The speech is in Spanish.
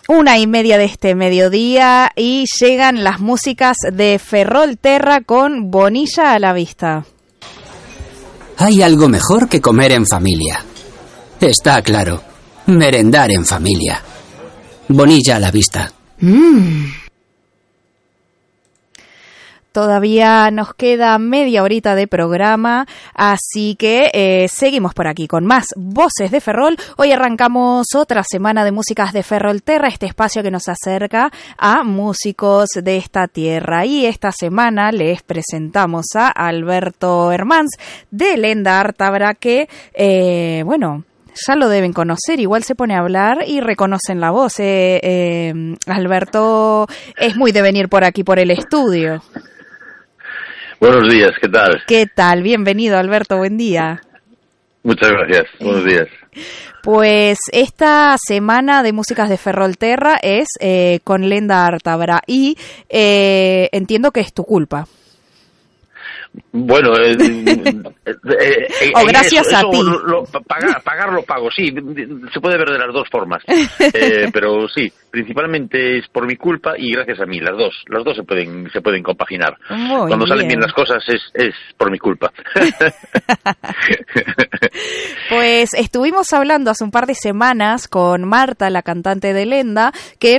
1:30 de este mediodía y llegan las músicas de Ferrolterra con Bonilla a la vista. Hay algo mejor que comer en familia. Está claro, merendar en familia. Bonilla a la vista. Todavía nos queda media horita de programa, así que seguimos por aquí con más Voces de Ferrol. Hoy arrancamos otra semana de músicas de Ferrolterra, este espacio que nos acerca a músicos de esta tierra. Y esta semana les presentamos a Alberto Hermans de Lenda Ártabra, que, ya lo deben conocer, igual se pone a hablar y reconocen la voz. Alberto es muy de venir por aquí, por el estudio. Buenos días, ¿qué tal? ¿Qué tal? Bienvenido, Alberto, buen día. Muchas gracias, buenos días. Pues esta semana de músicas de Ferrolterra es con Lenda Ártabra y entiendo que es tu culpa. Bueno, o gracias a ti. Pagar lo pago, sí, se puede ver de las dos formas, pero sí, principalmente es por mi culpa y gracias a mí, las dos se pueden compaginar. Cuando salen bien las cosas es por mi culpa. Pues estuvimos hablando hace un par de semanas con Marta, la cantante de Lenda, que